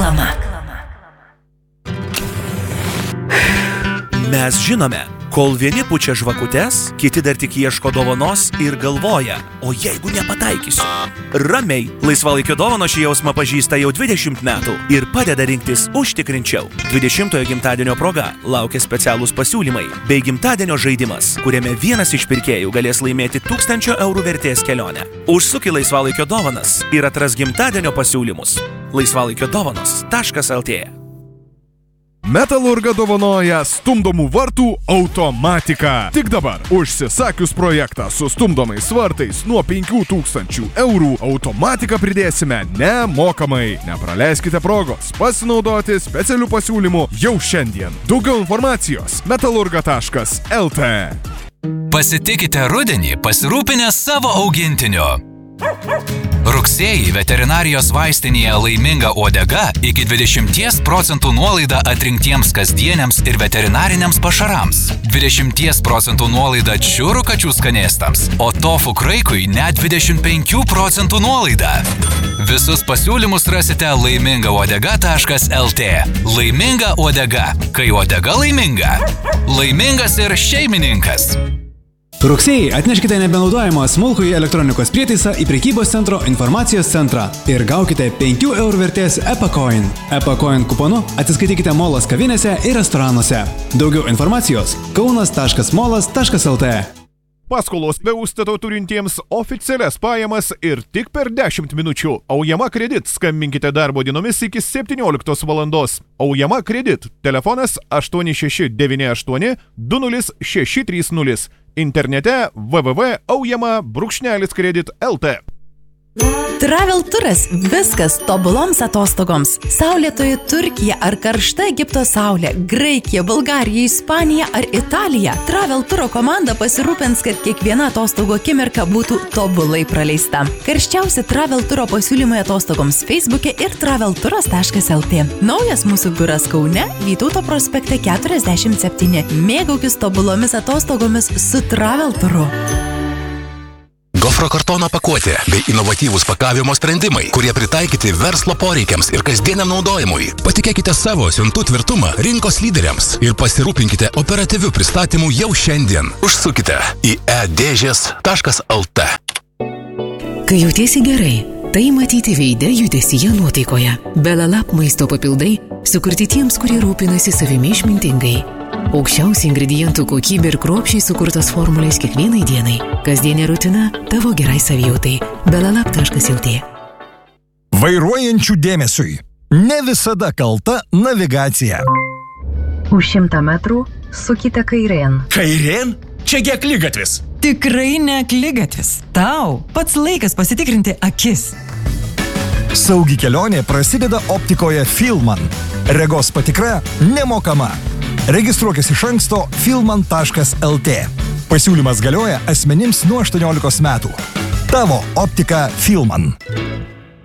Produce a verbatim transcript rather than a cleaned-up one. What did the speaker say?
Reklama. Mes žinome, kol vieni pučia žvakutes, kiti dar tik ieško dovanos ir galvoja, o jeigu nepataikysiu. Ramiai, laisvalaikio dovano šį jausmą pažįsta jau dvidešimt metų ir padeda rinktis užtikrinčiau. dvidešimtojo gimtadienio proga laukia specialūs pasiūlymai bei gimtadienio žaidimas, kuriame vienas iš pirkėjų galės laimėti tūkstančio eurų vertės kelionę. Užsuk į laisvalaikio dovanas ir atras gimtadienio pasiūlymus. laisvalaikio dovanos taškas lt. Metalurga dovanoja stumdomų vartų automatiką. Tik dabar, užsisakius projektą su stumdomais vartais nuo penkių tūkstančių eurų, automatiką pridėsime nemokamai. Nepraleiskite progos pasinaudoti specialių pasiūlymų jau šiandien. Daugiau informacijos metalurga taškas lt. Pasitikite rudenį pasirūpinę savo augintiniu. Rugsėjį veterinarijos vaistinėje Laiminga uodega iki dvidešimt procentų nuolaida atrinktiems kasdieniams ir veterinariniams pašarams. dvidešimt procentų nuolaida čiurų kačių skanėstams, o tofu kraikui net dvidešimt penkių procentų nuolaida. Visus pasiūlymus rasite laiminga uodega taškas lt. Laiminga uodega. Kai uodega laiminga. Laimingas ir šeimininkas. Rugsėjai atneškite nebenaudojamą smulkųjį elektronikos prietaisą į prekybos centro informacijos centrą ir gaukite penkių eurų vertės EPACOIN. EPACOIN kuponu atsiskaitykite molas kavinėse ir restoranuose. Daugiau informacijos kaunas taškas molas taškas lt. Paskolos be užstato turintiems oficialias pajamas ir tik per dešimt minučių. Aujama kredit. Skambinkite darbo dienomis iki septynioliktos valandos. Aujama kredit. Telefonas aštuoni šeši devyni aštuoni du nulis šeši trys nulis. Internete w w w taškas aujama brūkšnelis kredit taškas lt. Travel turas – viskas tobuloms atostogoms. Saulėtoji Turkija ar karšta Egipto saulė, Graikija, Bulgarija, Ispanija ar Italija. Travel turo komanda pasirūpins, kad kiekviena atostogo akimirka būtų tobulai praleista. Karščiausi Travel turo pasiūlymai atostogoms Facebook'e ir travel turas taškas lt. Naujas mūsų biuras Kaune, Vytauto prospekte keturiasdešimt septyni. Mėgaukis tobulomis atostogomis su Travel turu. Gofro kartono pakuotė bei inovatyvūs pakavimo sprendimai, kurie pritaikyti verslo poreikiams ir kasdieniam naudojimui. Patikėkite savo siuntų tvirtumą rinkos lyderiams ir pasirūpinkite operatyvių pristatymų jau šiandien. Užsukite į e dėžės taškas lt. Kai jautiesi gerai, tai matyti veide, judesyje, nuotaikoje. Belalab maisto papildai sukurti tiems, kurie rūpinasi savimi išmintingai. Aukščiausių ingredientų kokybė ir kruopščiai sukurtos formulės kiekvienai dienai. Kasdienė rutina tavo gerai savijautai. belalab taškas lt. Vairuojančių dėmesiui. Ne visada kalta navigacija. Už šimtą metrų sukite kairėn. Kairėn? Čiagi akligatvis. Tikrai ne akligatvis. Tau pats laikas pasitikrinti akis. Saugi kelionė prasideda optikoje Filman. Regos patikra nemokama. Registruokis iš anksto filman taškas lt. Pasiūlymas galioja asmenims nuo aštuoniolikos metų. Tavo optika Filman.